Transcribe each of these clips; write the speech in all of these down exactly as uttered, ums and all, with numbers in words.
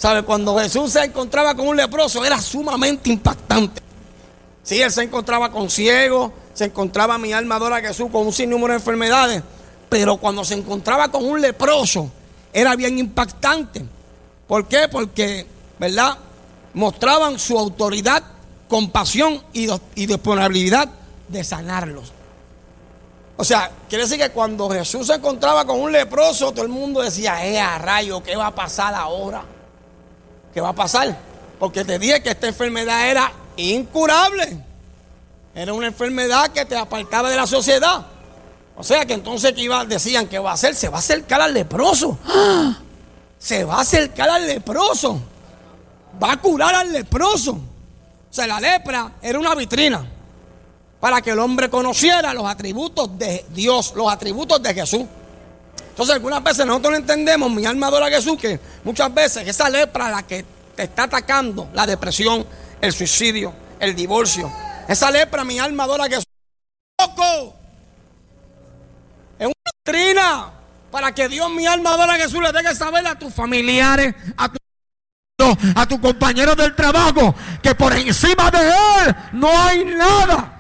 ¿Sabe? Cuando Jesús se encontraba con un leproso era sumamente impactante. Sí, él se encontraba con ciegos, se encontraba, mi alma adora a Jesús, con un sinnúmero de enfermedades. Pero cuando se encontraba con un leproso era bien impactante. ¿Por qué? Porque, ¿verdad?, mostraban su autoridad, compasión y, y disponibilidad de sanarlos. O sea, quiere decir que cuando Jesús se encontraba con un leproso, todo el mundo decía, eh, a rayo, ¿qué va a pasar ahora? ¿Qué va a pasar? Porque te dije que esta enfermedad era incurable. Era una enfermedad que te apartaba de la sociedad. O sea, que entonces que iba, decían, ¿qué va a hacer? Se va a acercar al leproso. ¡Ah! Se va a acercar al leproso. Va a curar al leproso. O sea, la lepra era una vitrina para que el hombre conociera los atributos de Dios, los atributos de Jesús. Entonces, algunas veces nosotros no entendemos, mi alma adora a Jesús, que muchas veces esa lepra la que te está atacando, la depresión, el suicidio, el divorcio, esa lepra, mi alma adora a Jesús. ¡Poco! Es una vitrina para que Dios, mi alma adora a Jesús, le deje saber a tus familiares, a tus a tus compañeros del trabajo, que por encima de él no hay nada.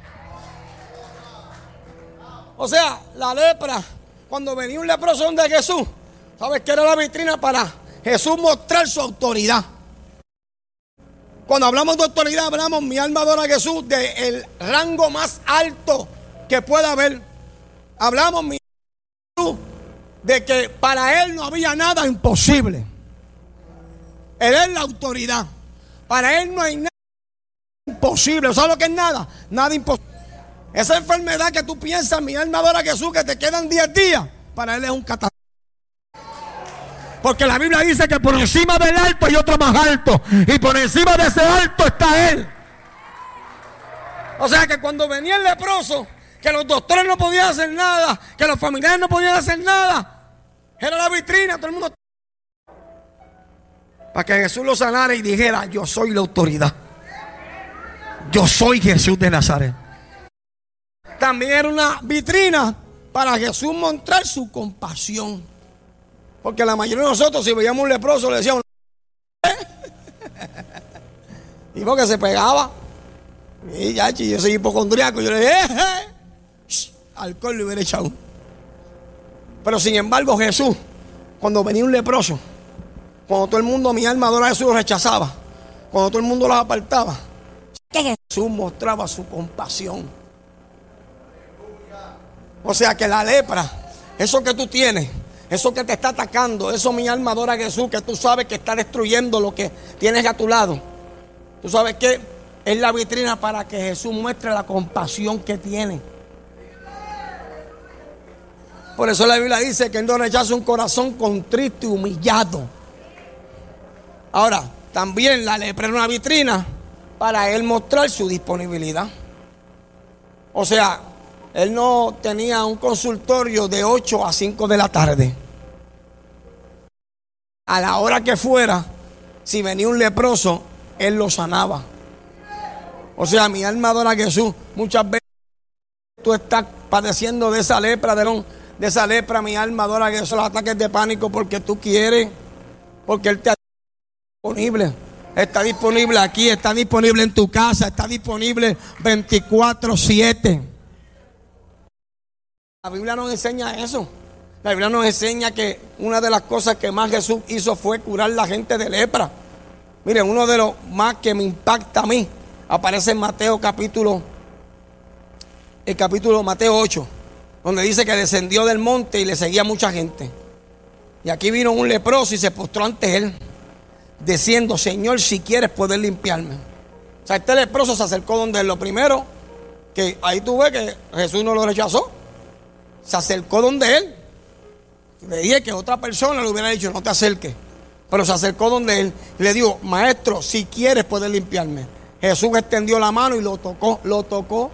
O sea, la lepra, cuando venía un leproso donde Jesús, ¿sabes qué era la vitrina para Jesús mostrar su autoridad? Cuando hablamos de autoridad, hablamos, mi alma adora a Jesús, del rango más alto que pueda haber. Hablamos, mi Jesús, de que para él no había nada imposible. Él es la autoridad. Para él no hay nada imposible. ¿Sabes lo que es nada? Nada imposible. Esa enfermedad que tú piensas, mi alma adora a Jesús, que te quedan diez días, para él es un catástrofe. Porque la Biblia dice que por encima del alto hay otro más alto. Y por encima de ese alto está él. O sea que cuando venía el leproso, que los doctores no podían hacer nada, que los familiares no podían hacer nada, era la vitrina, todo el mundo, para que Jesús lo sanara y dijera, yo soy la autoridad. Yo soy Jesús de Nazaret. También era una vitrina para Jesús mostrar su compasión. Porque la mayoría de nosotros, si veíamos un leproso, le decíamos, ¿eh? Y porque se pegaba. Y ya, yo soy hipocondriaco. Yo le dije, eh, eh. Shh, alcohol le hubiera echado. Pero sin embargo, Jesús, cuando venía un leproso, cuando todo el mundo, mi alma adora a Jesús, lo rechazaba, cuando todo el mundo los apartaba, Jesús mostraba su compasión. O sea que la lepra, eso que tú tienes, eso que te está atacando, eso, mi alma adora a Jesús, que tú sabes que está destruyendo lo que tienes a tu lado, tú sabes que es la vitrina para que Jesús muestre la compasión que tiene. Por eso la Biblia dice que Él no rechaza un corazón contrito y humillado. Ahora, también la lepra era una vitrina para Él mostrar su disponibilidad. O sea, Él no tenía un consultorio de ocho a cinco de la tarde. A la hora que fuera, si venía un leproso, Él lo sanaba. O sea, mi alma adora a Jesús. Muchas veces tú estás padeciendo de esa lepra, de, de esa lepra, mi alma adora a Jesús, los ataques de pánico porque tú quieres, porque Él te ha disponible. Está disponible aquí, está disponible en tu casa, está disponible veinticuatro siete. La Biblia nos enseña eso. La Biblia nos enseña que una de las cosas que más Jesús hizo fue curar a la gente de lepra. Miren, uno de los más que me impacta a mí aparece en Mateo capítulo, el capítulo Mateo ocho, donde dice que descendió del monte y le seguía mucha gente. Y aquí vino un leproso y se postró ante él, diciendo, Señor, si quieres poder limpiarme. O sea, este leproso se acercó donde él. Lo primero, que ahí tú ves que Jesús no lo rechazó. Se acercó donde él. Le dije que otra persona le hubiera dicho, no te acerques. Pero se acercó donde él y le dijo, maestro, si quieres poder limpiarme. Jesús extendió la mano y lo tocó, lo tocó.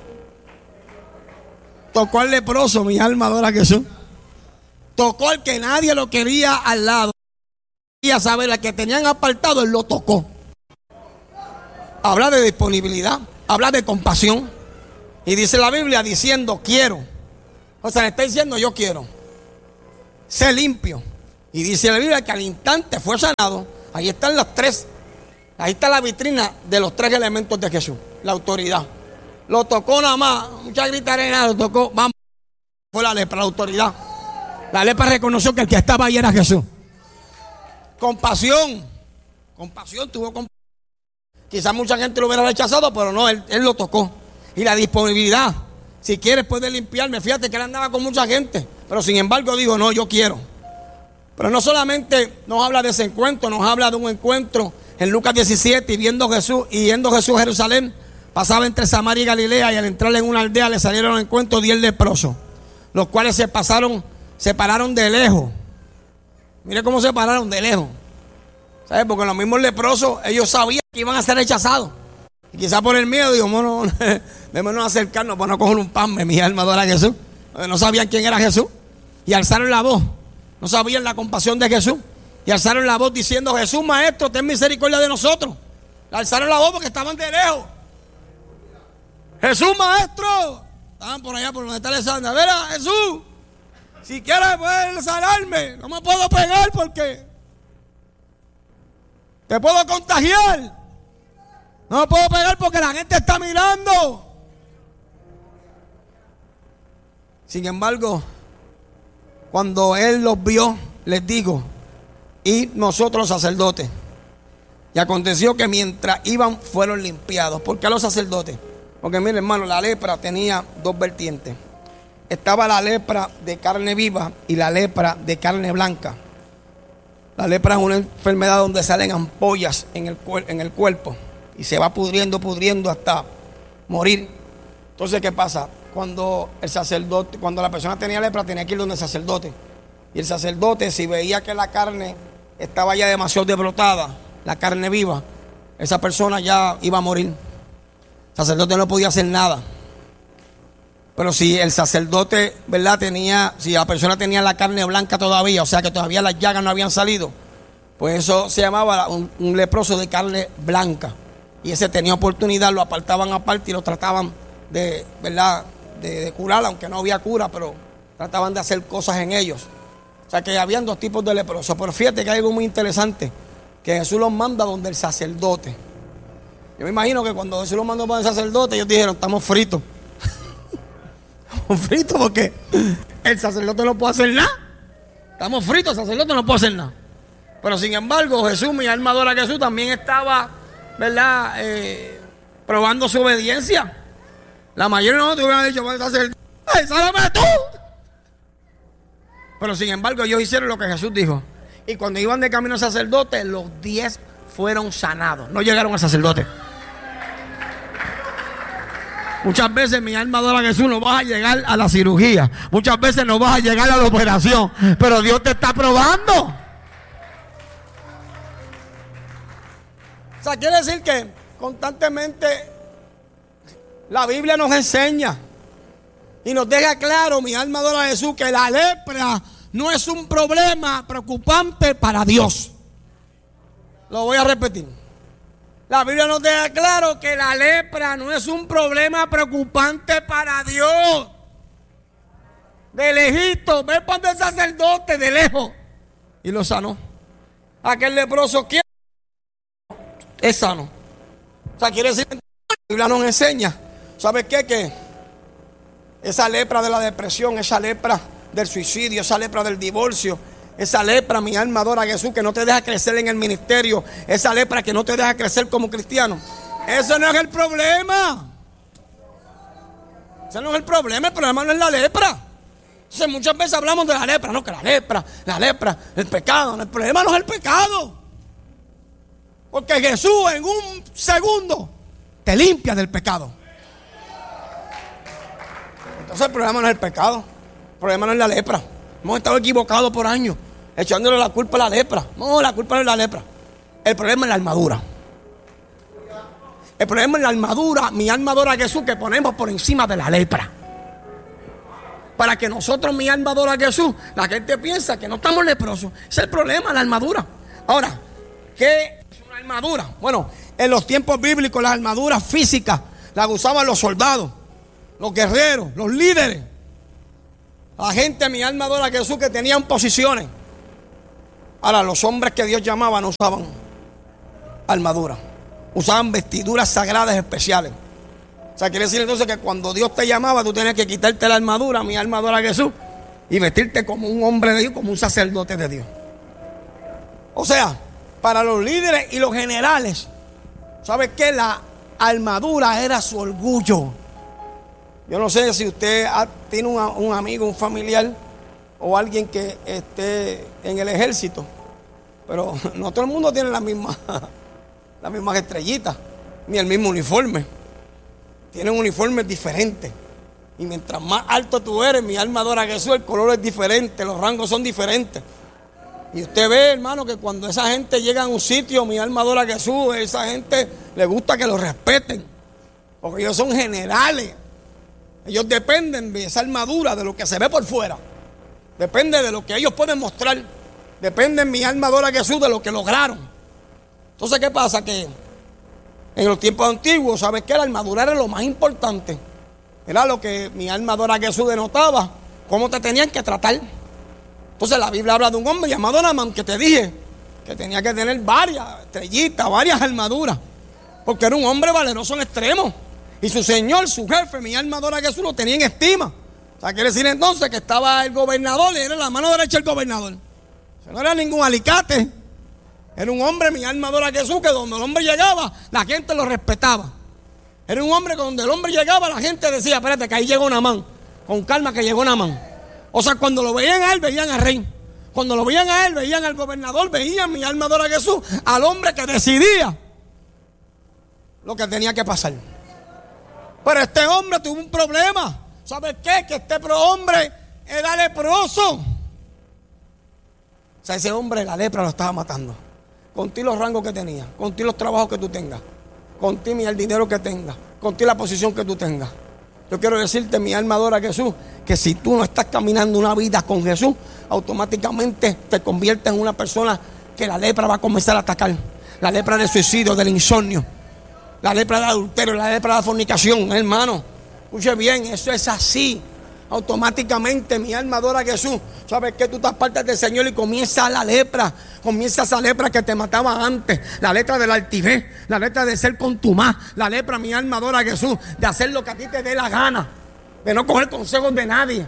Tocó al leproso, mi alma adora a Jesús. Tocó al que nadie lo quería al lado. Quería saber, al que tenían apartado, él lo tocó. Habla de disponibilidad, habla de compasión. Y dice la Biblia diciendo, quiero. O sea, le está diciendo, yo quiero. Sé limpio. Y dice la Biblia que al instante fue sanado. Ahí están las tres. Ahí está la vitrina de los tres elementos de Jesús. La autoridad. Lo tocó nada más. Mucha gritarena, lo tocó. Vamos. Fue la lepra, la autoridad. La lepra reconoció que el que estaba ahí era Jesús. Compasión. Compasión, tuvo compasión. Quizás mucha gente lo hubiera rechazado, pero no, él, él lo tocó. Y la disponibilidad. Si quieres puedes limpiarme. Fíjate que él andaba con mucha gente. Pero sin embargo dijo, no, yo quiero. Pero no solamente nos habla de ese encuentro, nos habla de un encuentro en Lucas diecisiete, y viendo Jesús, y yendo Jesús a Jerusalén, pasaba entre Samaria y Galilea, y al entrar en una aldea le salieron al encuentro diez leprosos, los cuales se pasaron, se pararon de lejos. Mire cómo se pararon de lejos. ¿Sabes? Porque los mismos leprosos, ellos sabían que iban a ser rechazados. Y quizás por el miedo, digo, bueno, démonos acercarnos para no coger un pan, mi alma adora a Jesús. Porque no sabían quién era Jesús. Y alzaron la voz. No sabían la compasión de Jesús. Y alzaron la voz diciendo, Jesús, maestro, ten misericordia de nosotros. Alzaron la voz porque estaban de lejos. Jesús, maestro. Estaban por allá por donde está Alessandra. Verá, Jesús, si quieres puedes sanarme. No me puedo pegar porque te puedo contagiar. No me puedo pegar porque la gente está mirando. Sin embargo, cuando él los vio, les digo, y nosotros los sacerdotes. Y aconteció que mientras iban fueron limpiados. ¿Por qué los sacerdotes? Porque miren, hermano, la lepra tenía dos vertientes. Estaba la lepra de carne viva y la lepra de carne blanca. La lepra es una enfermedad donde salen ampollas en el, en el cuerpo y se va pudriendo, pudriendo hasta morir. Entonces, ¿qué pasa? Cuando el sacerdote, cuando la persona tenía lepra, tenía que ir donde el sacerdote. Y el sacerdote, si veía que la carne estaba ya demasiado desbrotada, la carne viva, esa persona ya iba a morir. El sacerdote no podía hacer nada. Pero si el sacerdote, ¿verdad? Tenía, si la persona tenía la carne blanca todavía, o sea que todavía las llagas no habían salido, pues eso se llamaba un, un leproso de carne blanca. Y ese tenía oportunidad, lo apartaban aparte y lo trataban de, ¿verdad? De, de curar, aunque no había cura, pero trataban de hacer cosas en ellos. O sea que habían dos tipos de leprosos. Pero fíjate que hay algo muy interesante, que Jesús los manda donde el sacerdote. Yo me imagino que cuando Jesús los mandó para el sacerdote, ellos dijeron, estamos fritos. Estamos fritos porque el sacerdote no puede hacer nada. Estamos fritos, el sacerdote no puede hacer nada. Pero sin embargo, Jesús, mi alma adora a Jesús, también estaba, ¿verdad? Eh, probando su obediencia. La mayoría de nosotros hubieran dicho, bueno, sacerdote, ¡ay, sálame tú! Pero sin embargo, ellos hicieron lo que Jesús dijo. Y cuando iban de camino al sacerdote, los diez fueron sanados. No llegaron al sacerdote. Muchas veces mi alma adora a Jesús, no vas a llegar a la cirugía. Muchas veces no vas a llegar a la operación. Pero Dios te está probando. O sea, quiere decir que constantemente la Biblia nos enseña y nos deja claro, mi alma adora a Jesús, que la lepra no es un problema preocupante para Dios. Lo voy a repetir. La Biblia nos deja claro que la lepra no es un problema preocupante para Dios. De lejito, ve para el sacerdote de lejos y lo sanó. Aquel leproso quiere es sano. O sea, quiere decir, la Biblia nos enseña, ¿sabes qué? Que esa lepra de la depresión, esa lepra del suicidio, esa lepra del divorcio, esa lepra, mi alma adora a Jesús, que no te deja crecer en el ministerio, esa lepra que no te deja crecer como cristiano, eso no es el problema. Ese no es el problema, el problema no es la lepra. Entonces muchas veces hablamos de la lepra, no, que la lepra, la lepra, el pecado, el problema no es el pecado. Porque Jesús en un segundo te limpia del pecado. Entonces el problema no es el pecado, el problema no es la lepra. Hemos estado equivocados por años, echándole la culpa a la lepra. No, la culpa no es la lepra. El problema es la armadura. El problema es la armadura, mi alma adora a Jesús, que ponemos por encima de la lepra. Para que nosotros, mi alma adora a Jesús, la gente piensa que no estamos leprosos. Ese es el problema, la armadura. Ahora, ¿qué es una armadura? Bueno, en los tiempos bíblicos las armaduras físicas las usaban los soldados, los guerreros, los líderes. La gente, mi alma adora a Jesús, que tenían posiciones. Ahora, los hombres que Dios llamaba no usaban armadura. Usaban vestiduras sagradas especiales. O sea, quiere decir entonces que cuando Dios te llamaba, tú tenías que quitarte la armadura, mi armadura Jesús, y vestirte como un hombre de Dios, como un sacerdote de Dios. O sea, para los líderes y los generales, ¿sabes qué? La armadura era su orgullo. Yo no sé si usted ha, tiene un, un amigo, un familiar o alguien que esté en el ejército, pero no todo el mundo tiene la misma, las mismas estrellitas, ni el mismo uniforme. Tienen uniformes diferentes. Y mientras más alto tú eres, mi alma adora a Jesús, el color es diferente, los rangos son diferentes. Y usted ve, hermano, que cuando esa gente llega a un sitio, mi alma adora a Jesús, a esa gente le gusta que lo respeten. Porque ellos son generales. Ellos dependen de esa armadura, de lo que se ve por fuera. Depende de lo que ellos pueden mostrar. Depende, mi alma adora a Jesús, de lo que lograron. Entonces, ¿qué pasa? Que en los tiempos antiguos, ¿sabes qué? La armadura era lo más importante. Era lo que mi alma adora a Jesús denotaba, cómo te tenían que tratar. Entonces la Biblia habla de un hombre llamado Naamán, que te dije que tenía que tener varias estrellitas, varias armaduras, porque era un hombre valeroso en extremo. Y su señor, su jefe, mi alma adora a Jesús, lo tenía en estima. O sea, quiere decir entonces que estaba el gobernador y era la mano derecha del gobernador. O sea, no era ningún alicate. Era un hombre, mi alma adora a Jesús, que donde el hombre llegaba, la gente lo respetaba. Era un hombre que donde el hombre llegaba, la gente decía, espérate, que ahí llegó Naamán. Con calma que llegó Naamán. O sea, cuando lo veían a él, veían al rey. Cuando lo veían a él, veían al gobernador, veían, mi alma adora a Jesús, al hombre que decidía lo que tenía que pasar. Pero este hombre tuvo un problema. ¿Sabes qué? Que este hombre era leproso. O sea, ese hombre, la lepra lo estaba matando. Con ti los rangos que tenía, con ti los trabajos que tú tengas, con ti el dinero que tengas, con ti la posición que tú tengas. Yo quiero decirte, mi alma adora a Jesús, que si tú no estás caminando una vida con Jesús, automáticamente te conviertes en una persona que la lepra va a comenzar a atacar. La lepra del suicidio, del insomnio, la lepra del adulterio, la lepra de la fornicación, hermano. Escuche bien, eso es así. Automáticamente mi alma adora a Jesús. ¿Sabes qué? Tú estás parte del Señor y comienza la lepra. Comienza esa lepra que te mataba antes. La letra de la altivez, la letra de ser contumaz. La lepra, mi alma adora a Jesús, de hacer lo que a ti te dé la gana, de no coger consejos de nadie.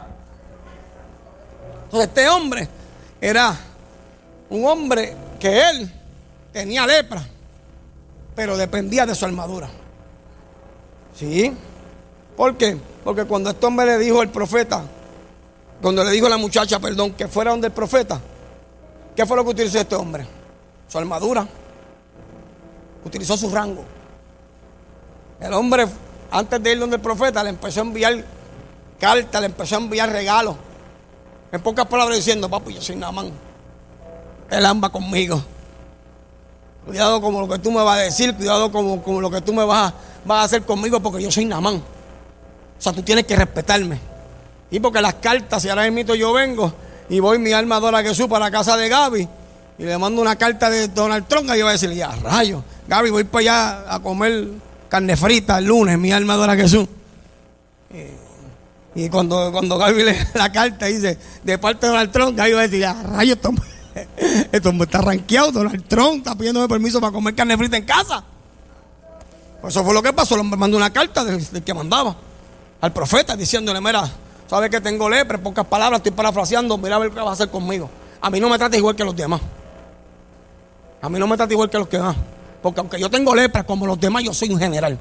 Entonces este hombre era un hombre que él tenía lepra, pero dependía de su armadura. ¿Sí? ¿Por qué? Porque cuando este hombre le dijo al profeta, cuando le dijo a la muchacha, perdón, que fuera donde el profeta, ¿qué fue lo que utilizó este hombre? Su armadura. Utilizó su rango. El hombre, antes de ir donde el profeta, le empezó a enviar cartas, le empezó a enviar regalos. En pocas palabras diciendo, papi, yo soy Naamán. Él anda conmigo. Cuidado con lo que tú me vas a decir, cuidado con, con lo que tú me vas a, vas a hacer conmigo, porque yo soy Naamán. O sea, tú tienes que respetarme. Y porque las cartas, si ahora mismo yo vengo y voy, mi alma adora a Jesús, para la casa de Gaby, y le mando una carta de Donald Trump, y yo voy a decir, ya, rayos, Gaby, voy para allá a comer carne frita el lunes, mi alma adora a Jesús. Y, y cuando, cuando Gaby lee la carta, dice, de parte de Donald Trump, Gaby va a decir, ya, rayos, esto, esto me está rankeado, Donald Trump está pidiéndome permiso para comer carne frita en casa. Pues eso fue lo que pasó, el hombre mandó una carta del, del que mandaba al profeta diciéndole, mira, sabes que tengo lepra, en pocas palabras, estoy parafraseando, mira a ver qué vas a hacer conmigo. A mí no me trates igual que los demás. A mí no me trates igual que los demás. Porque aunque yo tengo lepra como los demás, yo soy un general.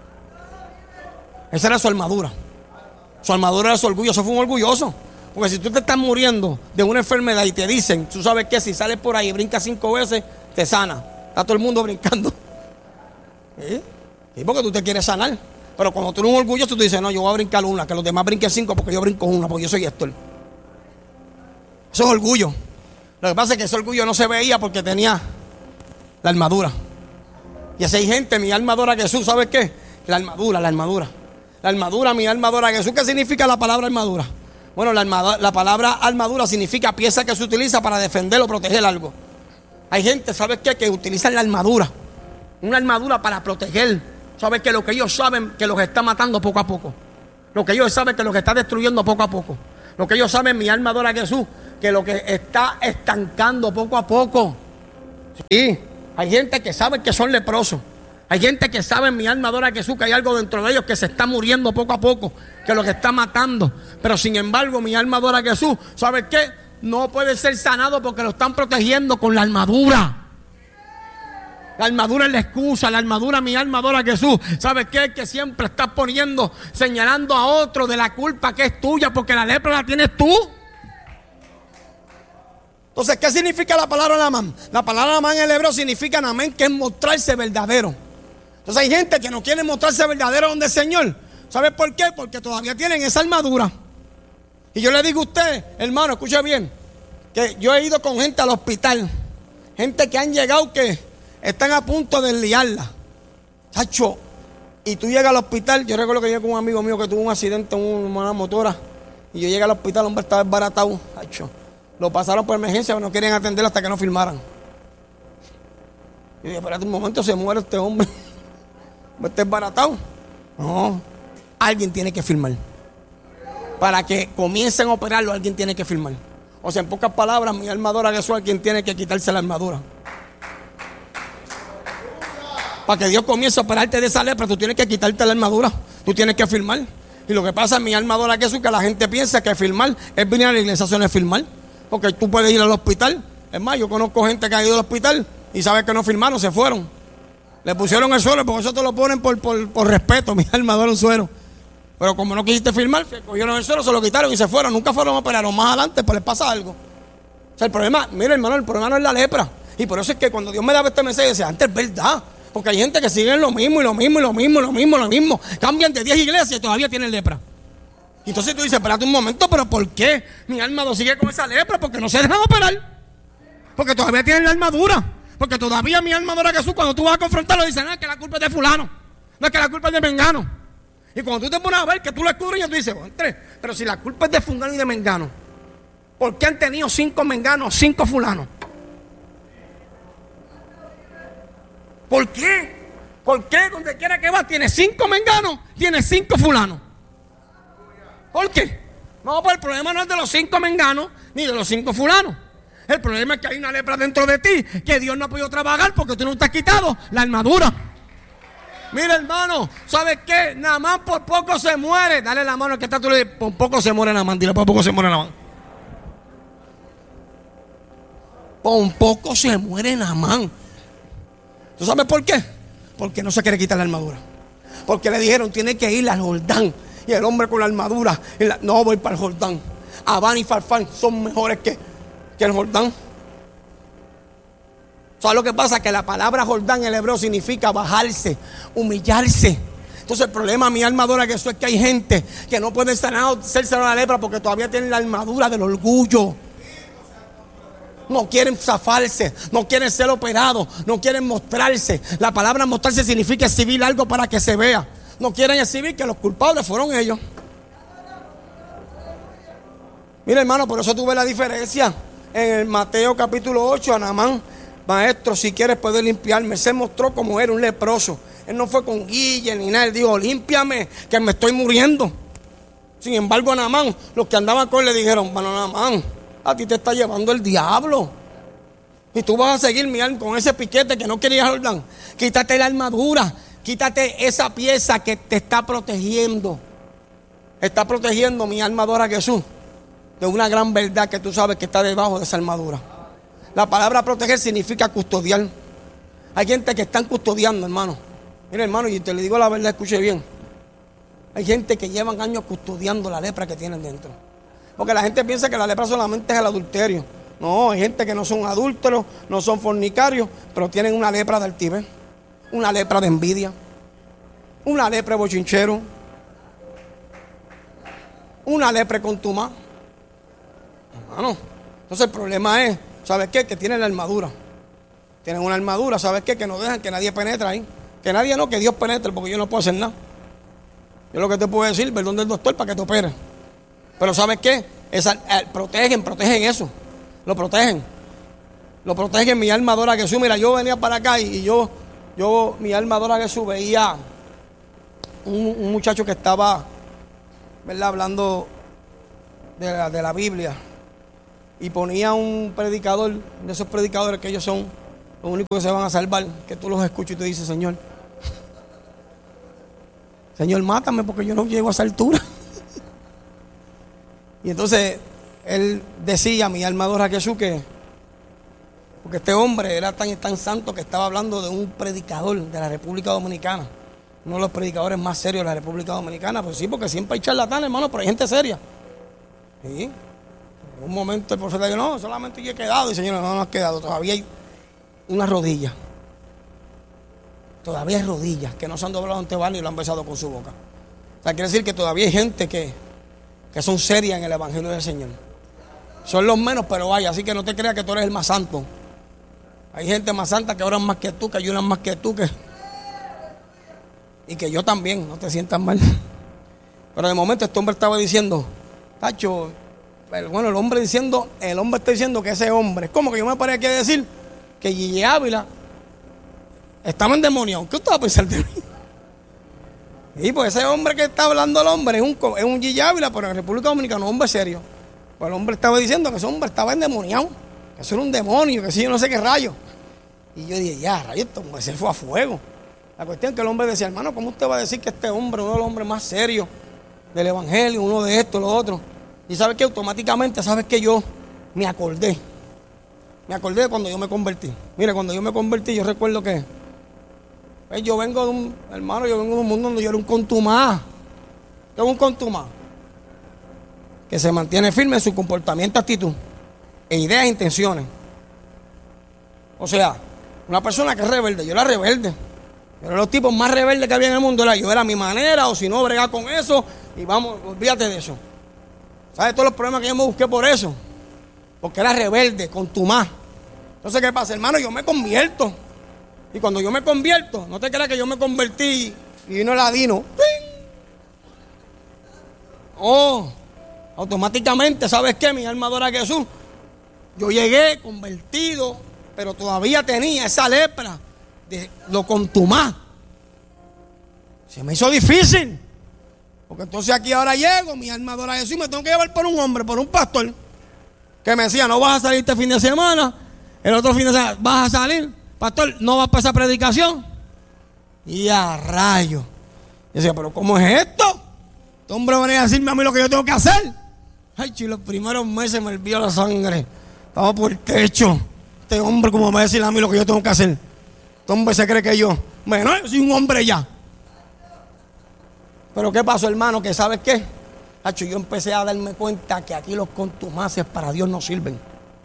Esa era su armadura. Su armadura era su orgullo, eso fue un orgulloso. Porque si tú te estás muriendo de una enfermedad y te dicen, tú sabes que si sales por ahí y brincas cinco veces, te sana. Está todo el mundo brincando. ¿Sí? ¿Sí? Porque tú te quieres sanar. Pero cuando tú eres un orgulloso, tú dices, no, yo voy a brincar una, que los demás brinquen cinco porque yo brinco una, porque yo soy Héctor. Eso es orgullo. Lo que pasa es que ese orgullo no se veía porque tenía la armadura. Y así hay gente, mi alma adora a Jesús, ¿sabes qué? La armadura, la armadura. La armadura, mi alma adora a Jesús. ¿Qué significa la palabra armadura? Bueno, la, armadura, la palabra armadura significa pieza que se utiliza para defender o proteger algo. Hay gente, ¿sabes qué? Que utilizan la armadura. Una armadura para proteger. ¿Sabes que lo que ellos saben que los está matando poco a poco? Lo que ellos saben que los está destruyendo poco a poco. Lo que ellos saben, mi alma adora a Jesús, que lo que está estancando poco a poco. Sí, Hay gente que sabe que son leprosos. Hay gente que sabe, mi alma adora a Jesús, que hay algo dentro de ellos que se está muriendo poco a poco, que es lo que está matando. Pero sin embargo, mi alma adora a Jesús. ¿Sabe qué? No puede ser sanado porque lo están protegiendo con la armadura. La armadura es la excusa, la armadura, mi alma adora a Jesús. ¿Sabes qué? Que siempre estás poniendo, señalando a otro de la culpa que es tuya, porque la lepra la tienes tú. Entonces, ¿qué significa la palabra Namán? La palabra Namán en el hebreo significa Namán, que es mostrarse verdadero. Entonces hay gente que no quiere mostrarse verdadero donde el Señor. ¿Sabe por qué? Porque todavía tienen esa armadura. Y yo le digo a usted, hermano, escuche bien, que yo he ido con gente al hospital, gente que han llegado que están a punto de liarla, chacho. Y tú llegas al hospital. Yo recuerdo que llegué con un amigo mío que tuvo un accidente en una motora. Y yo llegué al hospital, el hombre estaba desbaratado, chacho. Lo pasaron por emergencia, pero no querían atenderlo hasta que no filmaran. Y yo dije, espérate un momento, se muere este hombre. ¿Está desbaratado? No, alguien tiene que filmar. Para que comiencen a operarlo, alguien tiene que filmar. O sea, en pocas palabras, mi alma adora a Jesús, alguien tiene que quitarse la armadura. Para que Dios comience a operarte de esa lepra, tú tienes que quitarte la armadura. Tú tienes que filmar. Y lo que pasa en mi alma adora a Jesús, que la gente piensa que filmar es venir a la iglesia, eso no es filmar. Porque tú puedes ir al hospital. Es más, yo conozco gente que ha ido al hospital y sabe que no filmaron, se fueron. Le pusieron el suero, porque eso te lo ponen por, por, por respeto. Mi alma adora un suero. Pero como no quisiste filmar, se cogieron el suero, se lo quitaron y se fueron. Nunca fueron a operar. Más adelante, pues les pasa algo. O sea, el problema, mira hermano, el problema no es la lepra. Y por eso es que cuando Dios me daba este mensaje, decía, antes es verdad. Porque hay gente que sigue lo mismo y lo mismo y lo mismo y lo mismo y lo mismo. Cambian de diez iglesias y todavía tienen lepra. Y entonces tú dices, espérate un momento, pero ¿por qué mi alma no sigue con esa lepra? Porque no se dejan operar. Porque todavía tienen la armadura. Porque todavía mi alma adora a Jesús. Cuando tú vas a confrontarlo, dice, no, es que la culpa es de fulano. No es que la culpa es de mengano. Y cuando tú te pones a ver que tú lo escudriñas, tú dices, bueno, pero si la culpa es de fulano y de mengano, ¿por qué han tenido cinco menganos, cinco fulanos? ¿Por qué? ¿Por qué donde quiera que va tiene cinco menganos, tiene cinco fulanos? ¿Por qué? No, pues el problema no es de los cinco menganos ni de los cinco fulanos. El problema es que hay una lepra dentro de ti que Dios no ha podido trabajar porque tú no te has quitado la armadura. Mira, hermano, ¿sabes qué? Namán por poco se muere. Dale la mano al que está tú le dices, por poco se muere Namán. Dile, por poco se muere Namán. Por poco se muere Namán. ¿Tú sabes por qué? Porque no se quiere quitar la armadura. Porque le dijeron, tiene que ir al Jordán. Y el hombre con la armadura, la, no voy para el Jordán. Abán y Farfán son mejores que, que el Jordán. ¿Sabes lo que pasa? Que la palabra Jordán en el hebreo significa bajarse, humillarse. Entonces el problema, mi alma adora que eso es que hay gente que no puede sanar, ser sanada la lepra porque todavía tienen la armadura del orgullo. No quieren zafarse, no quieren ser operados, no quieren mostrarse. La palabra mostrarse significa exhibir algo para que se vea. No quieren exhibir que los culpables fueron ellos. Mira hermano, por eso tuve la diferencia. En el Mateo capítulo ocho, a Namán, maestro, si quieres poder limpiarme. Se mostró como era un leproso. Él no fue con guille ni nada. Él dijo, límpiame, que me estoy muriendo. Sin embargo, a Namán, los que andaban con él le dijeron, bueno, Namán, a ti te está llevando el diablo. Y tú vas a seguir mirando con ese piquete que no querías Jordán. Quítate la armadura. Quítate esa pieza que te está protegiendo. Está protegiendo mi alma adora a Jesús de una gran verdad que tú sabes que está debajo de esa armadura. La palabra proteger significa custodiar. Hay gente que están custodiando, hermano. Mira, hermano, y te le digo la verdad, escuche bien. Hay gente que llevan años custodiando la lepra que tienen dentro. Porque la gente piensa que la lepra solamente es el adulterio. No, hay gente que no son adúlteros, no son fornicarios, pero tienen una lepra de altivez. Una lepra de envidia, una lepra de bochinchero, una lepra contumaz. Hermano, entonces el problema es, ¿sabes qué? Que tienen la armadura. Tienen una armadura, ¿sabes qué? Que no dejan que nadie penetre ahí. Que nadie no, que Dios penetre, porque yo no puedo hacer nada. Yo lo que te puedo decir, perdón del doctor, para que te opere. Pero ¿sabes qué? Esa, eh, protegen, protegen eso. Lo protegen. Lo protegen, mi alma adora a Jesús. Mira, yo venía para acá y, y yo... Yo, mi alma adora a Jesús, veía un, un muchacho que estaba, ¿verdad?, hablando de la, de la Biblia. Y ponía un predicador, de esos predicadores que ellos son Los únicos que se van a salvar, que tú los escuchas y te dices, Señor, Señor, mátame porque yo no llego a esa altura. Y entonces él decía, mi alma adora a Jesús, que porque este hombre era tan, tan santo que estaba hablando de un predicador de la República Dominicana, uno de los predicadores más serios de la República Dominicana. Pues sí, porque siempre hay charlatanes, hermano, pero hay gente seria. Sí. En un momento el profeta dijo, no, solamente yo he quedado. Y Señor, no, no has quedado, todavía hay una rodilla. Todavía hay rodillas que no se han doblado ante Barney y lo han besado con su boca. O sea, quiere decir que todavía hay gente que, que son serias en el Evangelio del Señor. Son los menos, pero hay, así que no te creas que tú eres el más santo. Hay gente más santa que oran más que tú, que ayunan más que tú, que y que yo también, no te sientas mal. Pero de momento este hombre estaba diciendo, Tacho, bueno, el hombre diciendo, el hombre está diciendo que ese hombre, es como que yo me paré aquí a decir que Gigi Ávila estaba endemoniado. ¿Qué usted va a pensar de mí? Y pues ese hombre que está hablando el hombre es un, es un Gigi Ávila, pero en República Dominicana un hombre serio. Pues el hombre estaba diciendo que ese hombre estaba endemoniado, que eso era un demonio, que sí, yo no sé qué rayo. Y yo dije, ya, rayo, este hombre se fue a fuego. La cuestión es que el hombre decía, hermano, ¿cómo usted va a decir que este hombre, uno de los hombres más serios del Evangelio, uno de estos, los otros? Y sabes que automáticamente, sabes que yo me acordé. Me acordé de cuando yo me convertí. Mire, cuando yo me convertí, yo recuerdo que pues, yo vengo de un, hermano, yo vengo de un mundo donde yo era un contumaz. ¿Qué es un contumaz? Que se mantiene firme en su comportamiento, actitud, e ideas e intenciones. O sea, una persona que es rebelde, yo era rebelde. Yo era los tipos más rebeldes que había en el mundo. Era, yo era mi manera, o si no, bregar con eso. Y vamos, olvídate de eso. ¿Sabes todos los problemas que yo me busqué por eso? Porque era rebelde, contumaz. Entonces, ¿qué pasa, hermano? Yo me convierto. Y cuando yo me convierto, no te creas que yo me convertí y vino el adino. Oh, automáticamente, ¿sabes qué? Mi alma adora a Jesús. Yo llegué convertido, pero todavía tenía esa lepra de lo contumaz. Se me hizo difícil. Porque entonces aquí ahora llego, mi alma adora a Jesús, y me tengo que llevar por un hombre, por un pastor, que me decía, no vas a salir este fin de semana, el otro fin de semana vas a salir, pastor, no vas para esa predicación. Y a rayo. Yo decía, pero ¿cómo es esto? Este hombre venía a decirme a mí lo que yo tengo que hacer. Ay, chico, los primeros meses me hervía la sangre. Estaba por el techo. Este hombre, ¿cómo me va a decir a mí lo que yo tengo que hacer? Este hombre se cree que yo, bueno, yo soy un hombre ya. Pero ¿qué pasó, hermano? Que ¿sabes qué? Hacho, yo empecé a darme cuenta que aquí los contumaces para Dios no sirven.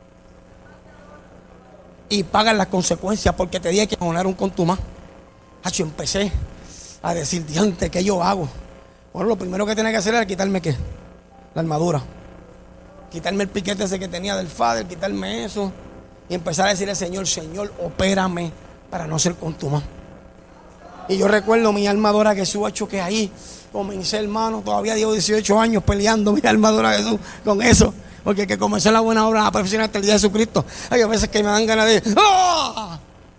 Y pagan las consecuencias porque te dije que poner un contumaz. Hacho, empecé a decir, diante, ¿qué yo hago? Bueno, lo primero que tenía que hacer era quitarme ¿qué? La armadura. Quitarme el piquete ese que tenía del Father, quitarme eso. Y empezar a decirle al Señor, Señor, opérame para no ser contumaz. Y yo recuerdo mi alma adora a Jesús, hecho que ahí comencé, hermano, todavía llevo dieciocho años peleando mi alma adora a Jesús con eso, porque que comencé la buena obra, la perfección hasta el día de Jesucristo. Hay a veces que me dan ganas de ¡oh!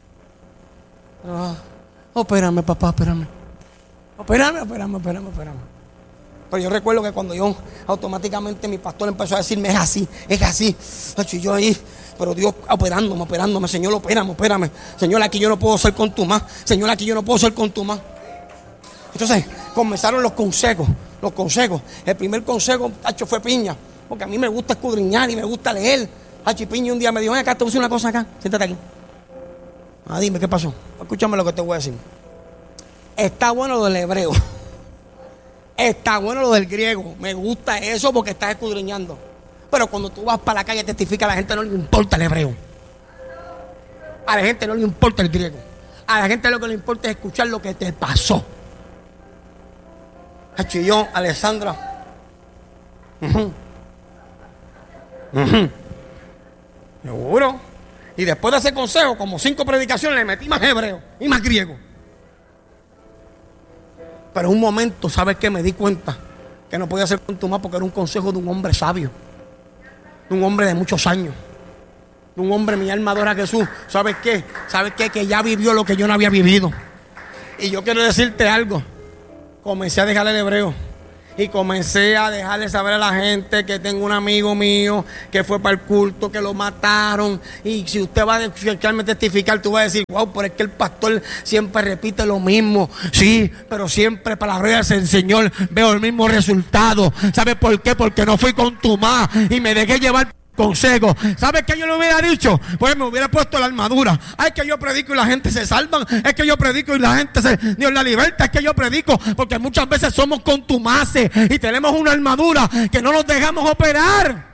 oh, espérame, papá, espérame. Espérame, espérame, espérame, espérame. Pero yo recuerdo que cuando yo automáticamente mi pastor empezó a decirme, es así, es así. Y yo ahí, pero Dios operándome, operándome, Señor, opérame, opérame. Señor, aquí yo no puedo ser contumaz. Señor, aquí yo no puedo ser contumaz. Entonces comenzaron los consejos, los consejos. El primer consejo, tacho, fue piña, porque a mí me gusta escudriñar y me gusta leer. Tacho, Piña un día me dijo, ven acá, te voy a decir una cosa acá, siéntate aquí. Ah, dime, ¿qué pasó? Escúchame lo que te voy a decir. Está bueno lo del hebreo. Está bueno lo del griego. Me gusta eso porque estás escudriñando. Pero cuando tú vas para la calle a testificar, a la gente no le importa el hebreo. A la gente no le importa el griego. A la gente lo que le importa es escuchar lo que te pasó. Hacho, y yo, Alessandra. Uh-huh. Uh-huh. Seguro. Y después de ese consejo, como cinco predicaciones, le metí más hebreo y más griego. Pero en un momento, ¿sabes qué? Me di cuenta que no podía ser contumaz porque era un consejo de un hombre sabio, de un hombre de muchos años, de un hombre, mi alma adora a Jesús. ¿Sabes qué? ¿Sabes qué? Que ya vivió lo que yo no había vivido. Y yo quiero decirte algo. Comencé a dejar el hebreo Y comencé a dejarle saber a la gente que tengo un amigo mío que fue para el culto, que lo mataron. Y si usted va a escucharme testificar, tú vas a decir, wow, pero es que el pastor siempre repite lo mismo. Sí, pero siempre para la gloria del Señor veo el mismo resultado. ¿Sabe por qué? Porque no fui contumaz y me dejé llevar consejo. ¿Sabes qué yo le hubiera dicho? Pues me hubiera puesto la armadura. Ay, que yo predico y la gente se salvan. Es que yo predico y la gente se Dios la liberta. Es que yo predico porque muchas veces somos contumaces y tenemos una armadura que no nos dejamos operar.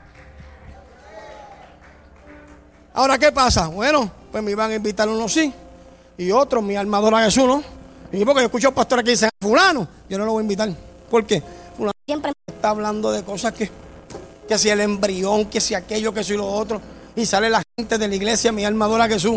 Ahora, ¿qué pasa? Bueno, pues me iban a invitar unos sí y otros, mi armadura de Jesús, ¿no? Y porque yo escucho a pastores que dicen, fulano, yo no lo voy a invitar. ¿Por qué? Fulano siempre está hablando de cosas que que si el embrión, que si aquello, que si lo otro, y sale la gente de la iglesia, mi armadura Jesús.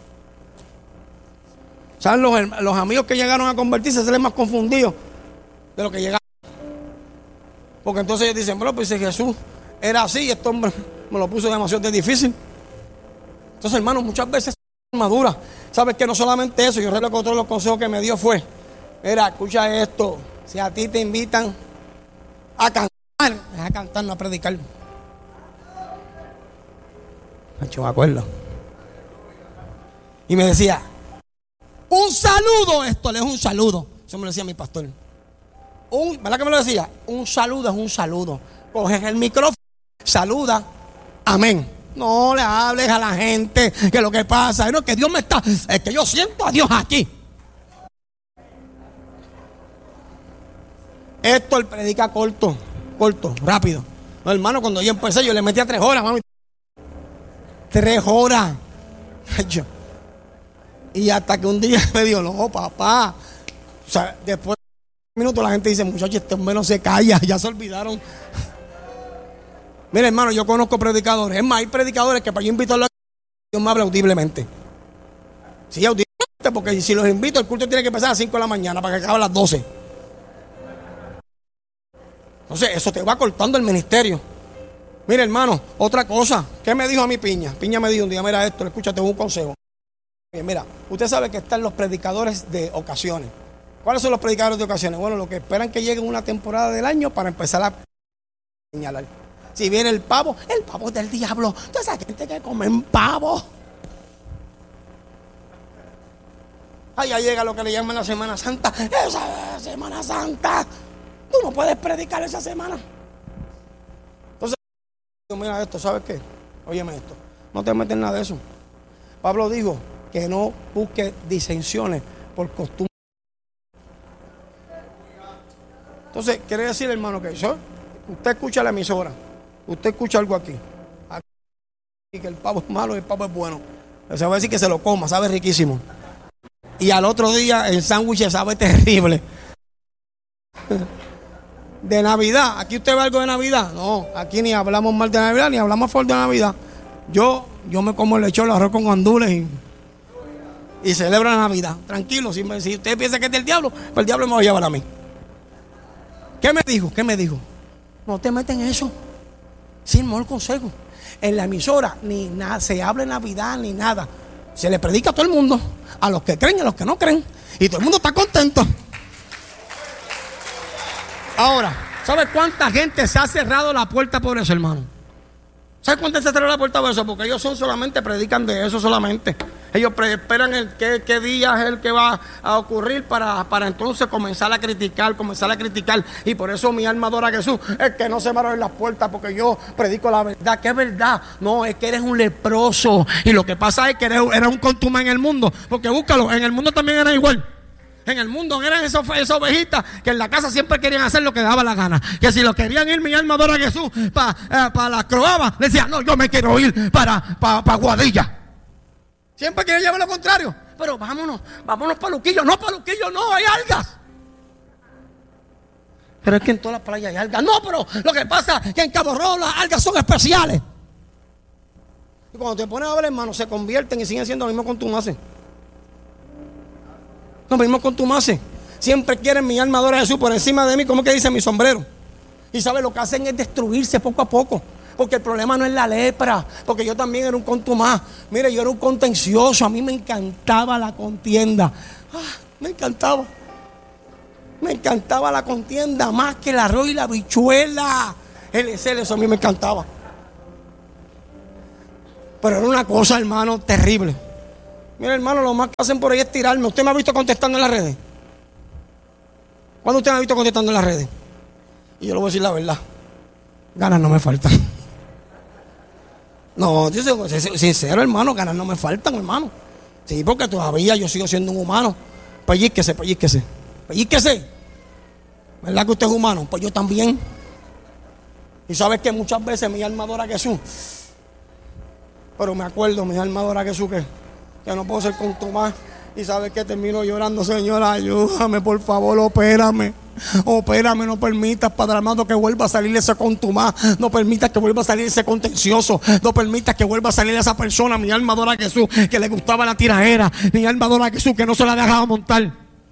¿Saben? Los, los amigos que llegaron a convertirse salen más confundidos de lo que llegaron. Porque entonces ellos dicen, bueno, pues si Jesús era así, y este hombre me lo puso demasiado difícil. Entonces, hermano, muchas veces armadura. ¿Sabes que no solamente eso? Yo recuerdo que otro de los consejos que me dio fue, mira, escucha esto, si a ti te invitan a cantar, a cantar, no a predicar. Yo me acuerdo. Y me decía, un saludo, esto le es un saludo. Eso me lo decía mi pastor. Un, ¿verdad que me lo decía? Un saludo es un saludo. Coges el micrófono, saluda, amén. No le hables a la gente que lo que pasa, no, que Dios me está, es que yo siento a Dios aquí. Esto él predica corto. Corto, rápido. No, hermano, cuando yo empecé, yo le metía tres horas, mami. Tres horas. Y hasta que un día me dijo, no, papá. O sea, después de un minuto la gente dice, muchachos, este hombre no se calla, ya se olvidaron. Mira, hermano, yo conozco predicadores. Es más, hay predicadores que para yo invitarlos a Dios me habla audiblemente. Sí, audiblemente, porque si los invito, el culto tiene que empezar a las cinco de la mañana para que acabe a las doce. Entonces, eso te va cortando el ministerio. Mira, hermano, otra cosa. ¿Qué me dijo a mi Piña? Piña me dijo un día, mira esto, escúchate un consejo. Mira, usted sabe que están los predicadores de ocasiones. ¿Cuáles son los predicadores de ocasiones? Bueno, los que esperan que llegue una temporada del año para empezar a señalar. Si viene el pavo, el pavo es del diablo. Toda esa gente que comen pavo. Allá llega lo que le llaman la Semana Santa. Esa Semana Santa. Tú no puedes predicar esa semana. Entonces, mira esto, ¿sabes qué? Óyeme esto. No te metes en nada de eso. Pablo dijo que no busque disensiones por costumbre. Entonces, quiere decir, hermano, que eso, usted escucha la emisora, usted escucha algo aquí, aquí que el pavo es malo y el pavo es bueno. Se va a decir que se lo coma, sabe riquísimo. Y al otro día el sándwich sabe terrible. De Navidad, ¿aquí usted ve algo de Navidad? No, aquí ni hablamos mal de Navidad, ni hablamos fuerte de Navidad. Yo, yo me como el lechón, el arroz con gandules y, y celebro la Navidad. Tranquilo, si, me, si usted piensa que es del diablo, pues el diablo me va a llevar a mí. ¿Qué me dijo? ¿Qué me dijo? No te metes en eso. Sin mal consejo. En la emisora ni nada, se habla de Navidad ni nada. Se le predica a todo el mundo, a los que creen y a los que no creen. Y todo el mundo está contento. Ahora, ¿sabes cuánta gente se ha cerrado la puerta por eso, hermano? ¿Sabes cuánta se ha cerrado la puerta por eso? Porque ellos son solamente, predican de eso solamente. Ellos pre- esperan el qué, qué día es el que va a ocurrir para, para entonces comenzar a criticar, comenzar a criticar. Y por eso mi alma adora a Jesús. Es que no se me abren las puertas porque yo predico la verdad. ¿Qué es verdad? No, es que eres un leproso. Y lo que pasa es que eres, eres un contumaz en el mundo. Porque búscalo, en el mundo también era igual. En el mundo eran esas, esas ovejitas que en la casa siempre querían hacer lo que daba la gana. Que si lo querían ir, mi alma adora a Jesús, para eh, pa la croaba, decían, no, yo me quiero ir para pa, pa Guadilla. Siempre quieren llevar lo contrario. Pero vámonos, vámonos para Luquillo. No, para Luquillo no, hay algas. Pero es que en todas las playas hay algas. No, pero lo que pasa es que en Cabo Rojo las algas son especiales. Y cuando te pones a ver, hermano, se convierten y siguen siendo lo mismo contumaces. Lo mismo contumaces. Siempre quieren mi alma adora a Jesús por encima de mí, como que dice mi sombrero. Y sabe, lo que hacen es destruirse poco a poco. Porque el problema no es la lepra, porque yo también era un contumaz. Mire, yo era un contencioso, a mí me encantaba la contienda. Ah, me encantaba. Me encantaba la contienda más que el arroz y la habichuela. El Excel, eso a mí me encantaba. Pero era una cosa, hermano, terrible. Mira, hermano, lo más que hacen por ahí es tirarme. ¿Usted me ha visto contestando en las redes? ¿Cuándo usted me ha visto contestando en las redes? Y yo le voy a decir la verdad. Ganas no me faltan. No, yo soy sincero, hermano, ganas no me faltan, hermano. Sí, porque todavía yo sigo siendo un humano. Pellízquese, pellízquese. Pellízquese. ¿Verdad que usted es humano? Pues yo también. Y sabes que muchas veces mi alma adora a Jesús. Pero me acuerdo, mi alma adora a Jesús, que, que no puedo ser contumaz. Y sabes que termino llorando, Señor, ayúdame, por favor, opérame. Opérame, no permitas, Padre amado, que vuelva a salir ese contumaz. No permitas que vuelva a salir ese contencioso. No permitas que vuelva a salir esa persona. Mi alma adora a Jesús, que le gustaba la tiradera. Mi alma adora a Jesús, que no se la dejaba montar.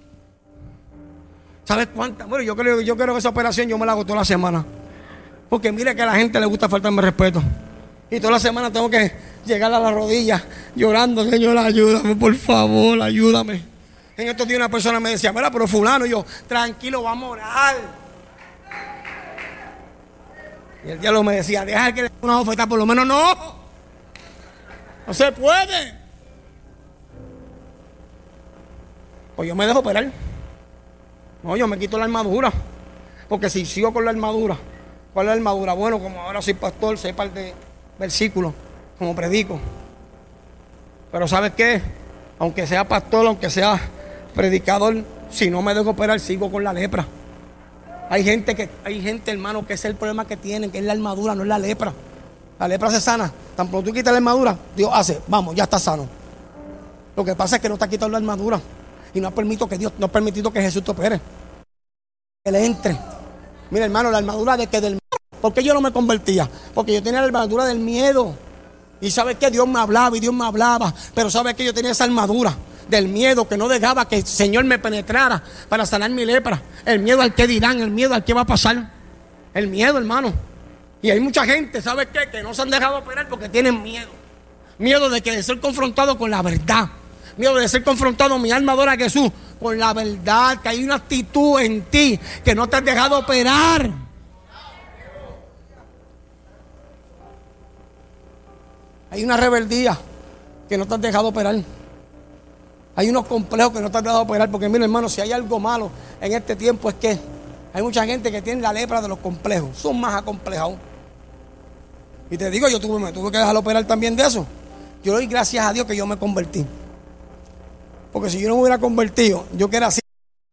¿Sabes cuántas? Bueno, yo creo, yo creo que esa operación yo me la hago toda la semana. Porque mire que a la gente le gusta faltarme respeto. Y toda la semana tengo que llegar a las rodillas llorando, Señor, ayúdame, por favor, ayúdame. En estos días una persona me decía, mira, pero fulano, y yo, tranquilo, vamos a orar. Y el diablo me decía, deja que le dé una oferta, por lo menos no. No se puede. Pues yo me dejo operar. No, yo me quito la armadura. Porque si sigo con la armadura, ¿cuál es la armadura? Bueno, como ahora soy pastor, sé parte de versículos, como predico. Pero ¿sabes qué? Aunque sea pastor, aunque sea predicador, si no me dejo operar, sigo con la lepra. Hay gente que, hay gente, hermano, que ese es el problema que tienen, que es la armadura, no es la lepra. La lepra se sana. Tan pronto tú quitas la armadura, Dios hace, vamos, ya está sano. Lo que pasa es que no te ha quitado la armadura y no ha permitido que Dios, no ha permitido que Jesús te opere. Que le entre. Mira, hermano, la armadura de que del miedo. ¿Por qué yo no me convertía? Porque yo tenía la armadura del miedo. Y sabes que Dios me hablaba y Dios me hablaba. Pero sabes que yo tenía esa armadura del miedo que no dejaba que el Señor me penetrara para sanar mi lepra. El miedo al que dirán, el miedo al que va a pasar. El miedo, hermano. Y hay mucha gente, ¿sabes qué? Que no se han dejado operar porque tienen miedo. Miedo de que de ser confrontado con la verdad. Miedo de ser confrontado, mi alma adora a Jesús, con la verdad, que hay una actitud en ti que no te has dejado operar. Hay una rebeldía que no te has dejado operar. Hay unos complejos que no te has dejado operar. Porque mira, hermano, si hay algo malo en este tiempo es que hay mucha gente que tiene la lepra de los complejos. Son más acomplejados. Y te digo, yo tuve, me tuve que dejar operar también de eso. Yo doy gracias a Dios que yo me convertí. Porque si yo no me hubiera convertido, yo que era así,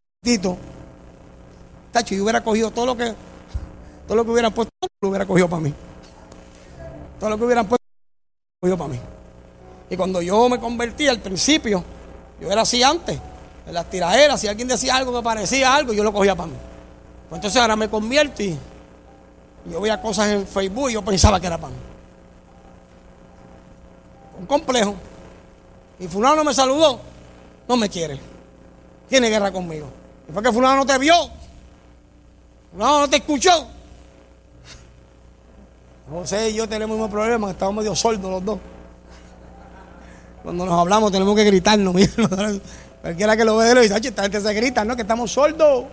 tacho, yo hubiera cogido todo lo que todo lo que hubieran puesto, lo hubiera cogido para mí. Todo lo que hubieran puesto, lo cogido para mí. Y cuando yo me convertí al principio, yo era así antes, en las tiraderas, si alguien decía algo que parecía algo, yo lo cogía para mí. Pues entonces ahora me convierto y yo veía cosas en Facebook y yo pensaba que era para mí. Un complejo. Y fulano no me saludó, no me quiere. Tiene guerra conmigo. Y fue que fulano no te vio, fulano no te escuchó. José y yo tenemos un problema, estamos medio sordos los dos. Cuando nos hablamos tenemos que gritarnos. Cualquiera que lo vea le dice, esta gente se grita, ¿no? Que estamos sordos.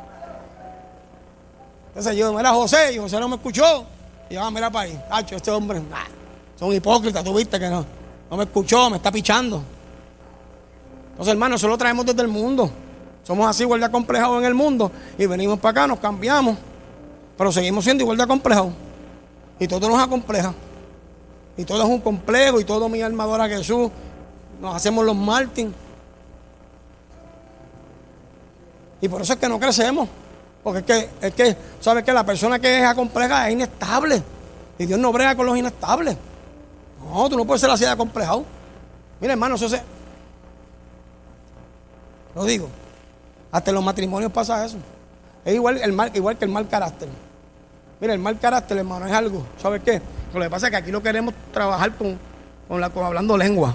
Entonces yo, mira José, y José no me escuchó. Y yo, ah, mira para ahí, tacho, este hombre, nah, son hipócritas, tú viste que no, no me escuchó, me está pichando. Entonces, hermano, eso lo traemos desde el mundo. Somos así igual de acomplejados en el mundo. Y venimos para acá, nos cambiamos, pero seguimos siendo igual de acomplejados. Y todo nos acompleja. Y todo es un complejo, y todo mi alma adora a Jesús. Nos hacemos los Martín. Y por eso es que no crecemos. Porque es que, es que, ¿sabes qué? La persona que es acompleja es inestable. Y Dios no brega con los inestables. No, tú no puedes ser así de acomplejado. Mira, hermano, eso se... Lo digo. Hasta en los matrimonios pasa eso. Es igual, el mal, igual que el mal carácter. Mira, el mal carácter, hermano, es algo. ¿Sabes qué? Lo que pasa es que aquí no queremos trabajar con, con, la, con hablando lengua.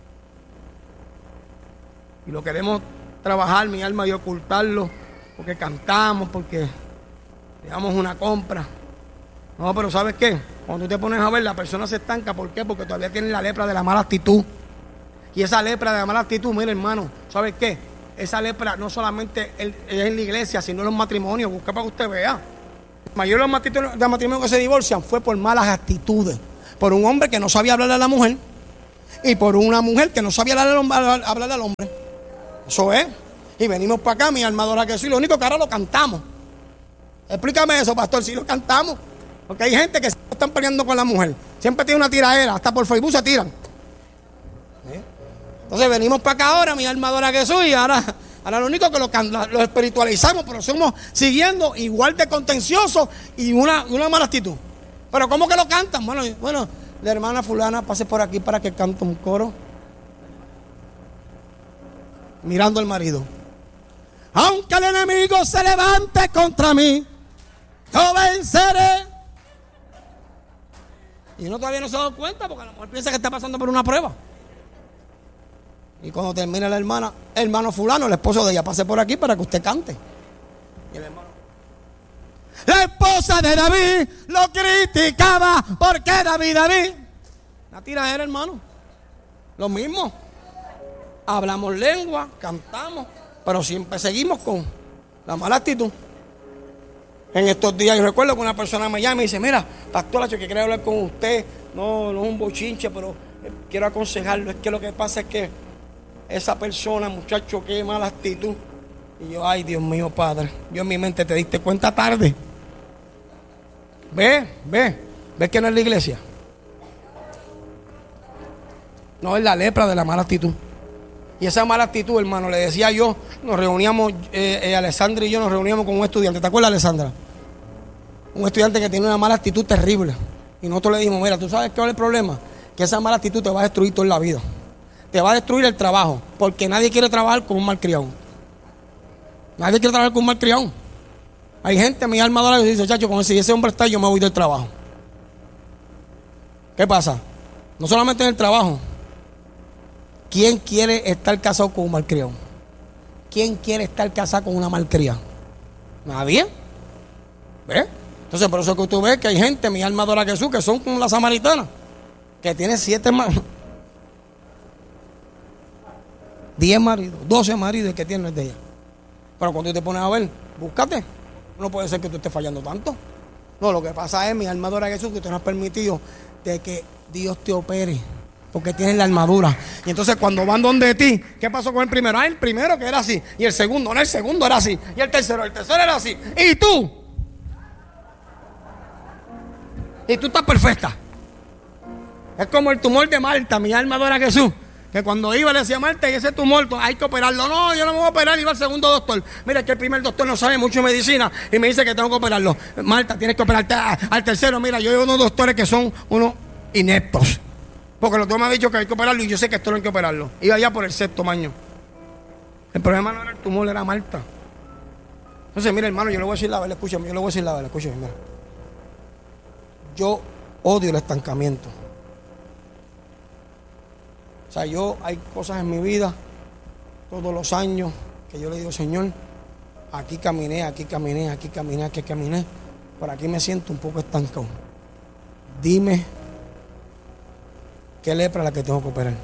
Y lo queremos trabajar, mi alma, y ocultarlo. Porque cantamos, porque digamos una compra. No, pero ¿sabes qué? Cuando tú te pones a ver, la persona se estanca. ¿Por qué? Porque todavía tiene la lepra de la mala actitud. Y esa lepra de la mala actitud, mira, hermano, ¿sabes qué? esa lepra no solamente es en la iglesia, sino en los matrimonios. Busca para que usted vea. La mayoría de los matrimonios, de matrimonios que se divorcian fue por malas actitudes. Por un hombre que no sabía hablarle a la mujer y por una mujer que no sabía hablarle al hombre. Eso es. Y venimos para acá, mi alma adora que soy. Lo único que ahora lo cantamos. Explícame eso, pastor, si lo cantamos. Porque hay gente que están peleando con la mujer. Siempre tiene una tiradera, hasta por Facebook se tiran. ¿Eh? Entonces venimos para acá ahora, mi alma adora que soy. Y ahora, ahora lo único que lo, lo espiritualizamos, pero somos siguiendo igual de contenciosos y una, una mala actitud. Pero ¿cómo que lo cantan? Bueno, bueno, la hermana fulana pase por aquí para que cante un coro. Mirando al marido. Aunque el enemigo se levante contra mí, yo venceré. Y uno todavía no se ha dado cuenta porque la mujer piensa que está pasando por una prueba. Y cuando termina la hermana, hermano fulano, el esposo de ella, pase por aquí para que usted cante. Y el hermano. La esposa de David lo criticaba porque David, David. La tiradera, hermano. Lo mismo. Hablamos lengua, cantamos, pero siempre seguimos con la mala actitud. En estos días yo recuerdo que una persona me llama y me dice, mira, pastor, yo que quiero hablar con usted, no, no es un bochinche, pero quiero aconsejarlo. Es que lo que pasa es que esa persona, muchacho, qué mala actitud. Y yo, ay, Dios mío, Padre, yo en mi mente, te diste cuenta tarde. Ve, ve, ves que no es la iglesia. No es la lepra de la mala actitud. Y esa mala actitud, hermano, le decía yo, nos reuníamos, eh, eh, Alessandra y yo nos reuníamos con un estudiante. ¿Te acuerdas, Alessandra? Un estudiante que tiene una mala actitud terrible. Y nosotros le dijimos, mira, ¿tú sabes qué es el problema? Que esa mala actitud te va a destruir toda la vida. Te va a destruir el trabajo, porque nadie quiere trabajar con un malcriado. Nadie quiere trabajar con un malcriado. Hay gente, mi alma adora, que dice, chacho, con ese, ese hombre está, yo me voy del trabajo. ¿Qué pasa? No solamente en el trabajo. ¿Quién quiere estar casado con un malcriado? ¿Quién quiere estar casado con una malcriada? Nadie. ¿Ves? Entonces, por eso que tú ves que hay gente, mi alma adora a Jesús, que son como la samaritana, que tiene siete maridos, diez maridos, doce maridos que tiene de ella. Pero cuando tú te pones a ver, búscate. No puede ser que tú estés fallando tanto. No, lo que pasa es, mi alma adora a Jesús, que tú no has permitido de que Dios te opere. Porque tienes la armadura. Y entonces cuando van donde ti, ¿qué pasó con el primero? Ah, el primero que era así. Y el segundo, no, el segundo era así. Y el tercero, el tercero era así. ¿Y tú? Y tú estás perfecta. Es como el tumor de Marta, mi alma adora a Jesús. Que cuando iba le decía a Marta, y ese tumor hay que operarlo. No, yo no me voy a operar. Iba al segundo doctor. Mira que el primer doctor no sabe mucho de medicina y me dice que tengo que operarlo. Marta, tienes que operarte. Al tercero, mira, yo llevo unos doctores que son unos ineptos. Porque los dos me han dicho que hay que operarlo y yo sé que esto no hay que operarlo. Iba allá por el sexto año. El problema no era el tumor, era Marta. Entonces, mira, hermano, yo le voy a decir la verdad, escúchame, yo le voy a decir la verdad, escúchame, mira. Yo odio el estancamiento. O sea, yo, hay cosas en mi vida, todos los años, que yo le digo, Señor, aquí caminé, aquí caminé, aquí caminé, aquí caminé. Por aquí me siento un poco estancado. Dime qué lepra es la que tengo que operar.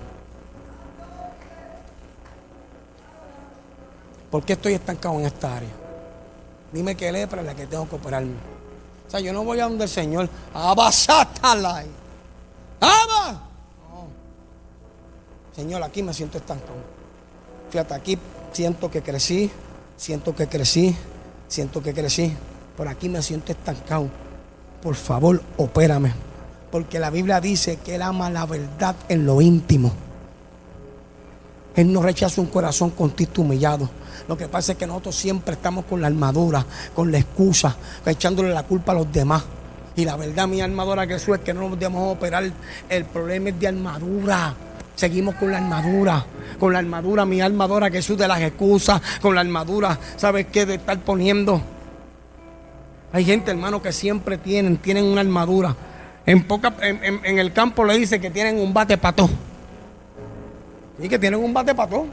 ¿Por qué estoy estancado en esta área? Dime qué lepra es la que tengo que operarme. O sea, yo no voy a donde el Señor. Abasatalay. ¡Aba! No. Señor, aquí me siento estancado. Fíjate, aquí siento que crecí, siento que crecí, siento que crecí. Por aquí me siento estancado. Por favor, opérame. Porque la Biblia dice que Él ama la verdad en lo íntimo. Él no rechaza un corazón contrito y humillado. Lo que pasa es que nosotros siempre estamos con la armadura, con la excusa, echándole la culpa a los demás. Y la verdad, mi armadura que Jesús, es que no nos debemos operar. El problema es de armadura. Seguimos con la armadura. Con la armadura, mi armadura que Jesús, de las excusas. Con la armadura, ¿sabes qué? De estar poniendo. Hay gente, hermano, que siempre tienen, tienen una armadura. En, poca, en, en, en el campo le dice que tienen un bate pató. Y que tienen un bate pató.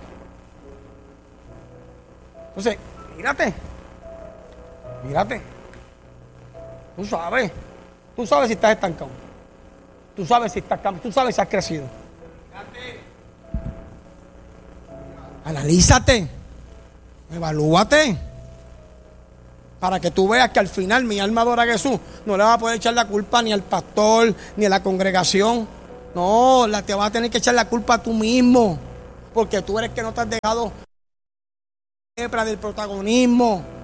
Entonces, mírate. Mírate. Tú sabes. Tú sabes si estás estancado. Tú sabes si estás Tú sabes si has crecido. Mírate. Analízate. Evalúate. Para que tú veas que al final mi alma adora a Jesús. No le vas a poder echar la culpa ni al pastor, ni a la congregación. No, la te vas a tener que echar la culpa a tú mismo. Porque tú eres que no te has dejado lepra del protagonismo.